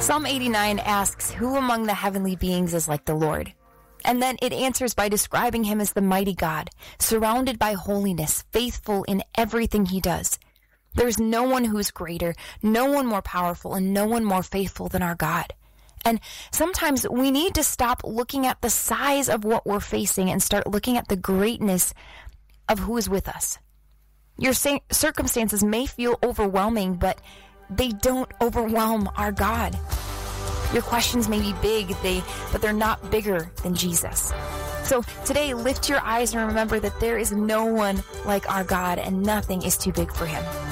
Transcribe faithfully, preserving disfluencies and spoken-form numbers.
Psalm eighty-nine asks, who among the heavenly beings is like the Lord? And then it answers by describing him as the mighty God, surrounded by holiness, faithful in everything he does. There's no one who's greater, no one more powerful, and no one more faithful than our God. And sometimes we need to stop looking at the size of what we're facing and start looking at the greatness of who is with us. Your circumstances may feel overwhelming, but they don't overwhelm our God. Your questions may be big, they, but they're not bigger than Jesus. So today, lift your eyes and remember that there is no one like our God and nothing is too big for him.